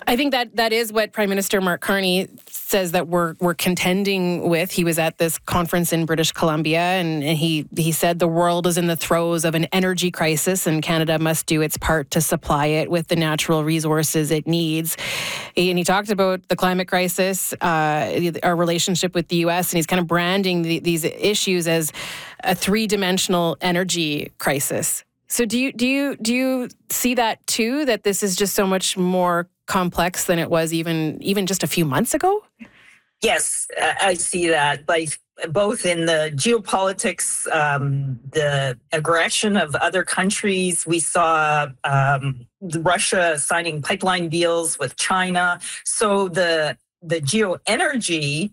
I think that is what Prime Minister Mark Carney says that we're contending with. He was at this conference in British Columbia, and he said the world is in the throes of an energy crisis, and Canada must do its part to supply it with the natural resources it needs. And he talked about the climate crisis, our relationship with the U.S., and he's kind of branding these issues as a three-dimensional energy crisis. So do you see that too? That this is just so much more complex than it was even just a few months ago? Yes, I see that. Like both in the geopolitics, the aggression of other countries. We saw Russia signing pipeline deals with China. So the geoenergy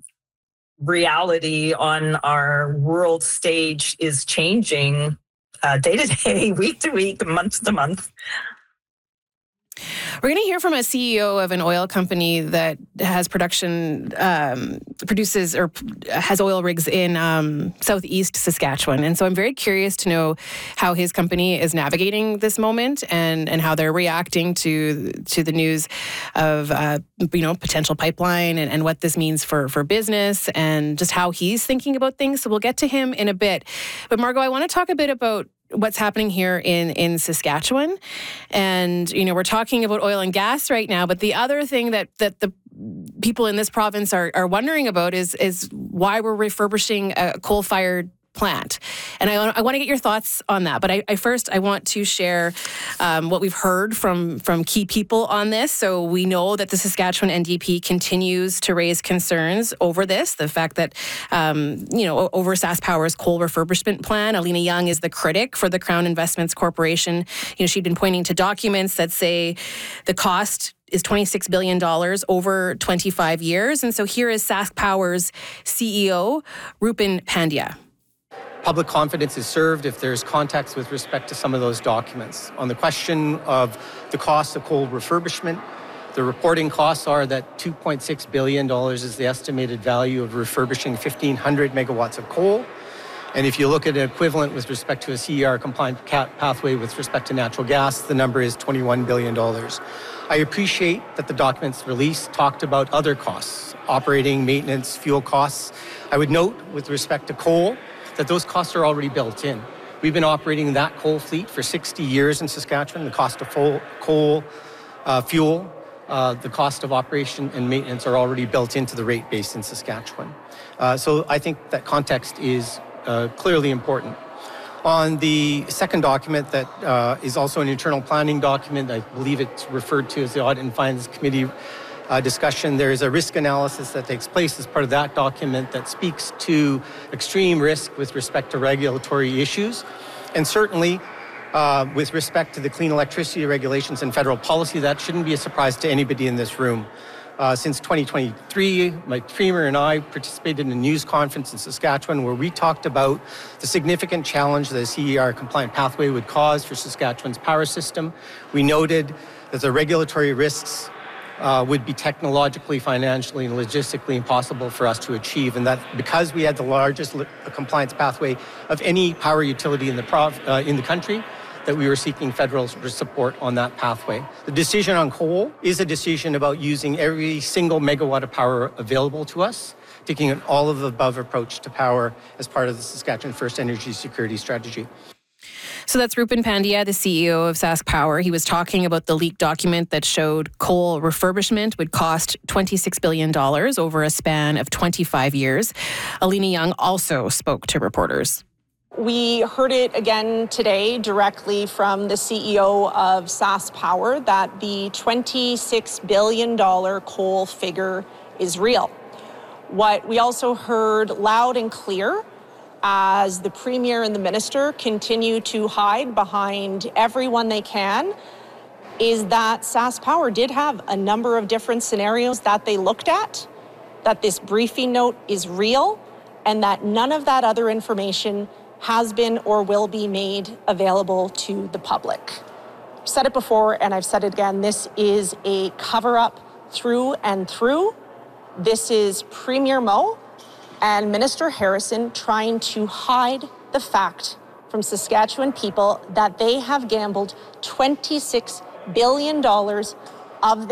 reality on our world stage is changing day to day, week to week, month to month. We're going to hear from a CEO of an oil company that has produces or has oil rigs in southeast Saskatchewan. And so I'm very curious to know how his company is navigating this moment and how they're reacting to the news of potential pipeline and what this means for business and just how he's thinking about things. So we'll get to him in a bit. But Margot, I want to talk a bit about what's happening here in Saskatchewan. And, we're talking about oil and gas right now, but the other thing that the people in this province are wondering about is why we're refurbishing a coal-fired plant. And I want to get your thoughts on that. But I first want to share what we've heard from key people on this. So we know that the Saskatchewan NDP continues to raise concerns over this, the fact that, over SaskPower's coal refurbishment plan. Alina Young is the critic for the Crown Investments Corporation. She'd been pointing to documents that say the cost is $26 billion over 25 years. And so here is SaskPower's CEO, Rupin Pandya. Public confidence is served if there's context with respect to some of those documents. On the question of the cost of coal refurbishment, the reporting costs are that $2.6 billion is the estimated value of refurbishing 1,500 megawatts of coal. And if you look at an equivalent with respect to a CER-compliant pathway with respect to natural gas, the number is $21 billion. I appreciate that the documents released talked about other costs, operating, maintenance, fuel costs. I would note with respect to coal, that those costs are already built in. We've been operating that coal fleet for 60 years in Saskatchewan. The cost of coal, fuel, the cost of operation and maintenance are already built into the rate base in Saskatchewan. So I think that context is clearly important. On the second document that is also an internal planning document, I believe it's referred to as the Audit and Finance Committee discussion. There is a risk analysis that takes place as part of that document that speaks to extreme risk with respect to regulatory issues. And certainly, with respect to the clean electricity regulations and federal policy, that shouldn't be a surprise to anybody in this room. Since 2023, my Premier and I participated in a news conference in Saskatchewan where we talked about the significant challenge that a CER-compliant pathway would cause for Saskatchewan's power system. We noted that the regulatory risks would be technologically, financially, and logistically impossible for us to achieve, and that because we had the largest compliance pathway of any power utility in the country, that we were seeking federal support on that pathway. The decision on coal is a decision about using every single megawatt of power available to us, taking an all-of-the-above approach to power as part of the Saskatchewan First Energy Security Strategy. So that's Rupin Pandya, the CEO of SaskPower. He was talking about the leaked document that showed coal refurbishment would cost $26 billion over a span of 25 years. Alina Young also spoke to reporters. We heard it again today directly from the CEO of SaskPower that the $26 billion coal figure is real. What we also heard loud and clear as the Premier and the Minister continue to hide behind everyone they can is that SaskPower did have a number of different scenarios that they looked at, that this briefing note is real, and that none of that other information has been or will be made available to the public. I've said it before and I've said it again, this is a cover-up through and through. This is Premier Moe and Minister Harrison trying to hide the fact from Saskatchewan people that they have gambled $26 billion of